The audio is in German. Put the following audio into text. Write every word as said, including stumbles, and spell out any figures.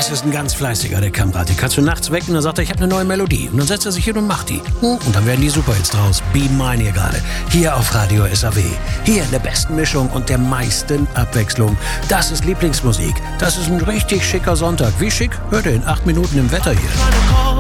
Das ist ein ganz fleißiger, der Kamerad. Die kannst du nachts wecken und dann sagt er, ich habe eine neue Melodie. Und dann setzt er sich hin und macht die. Und dann werden die Superhits draus. Be Mine hier gerade. Hier auf Radio S A W. Hier in der besten Mischung und der meisten Abwechslung. Das ist Lieblingsmusik. Das ist ein richtig schicker Sonntag. Wie schick? Hört ihr in acht Minuten im Wetter hier.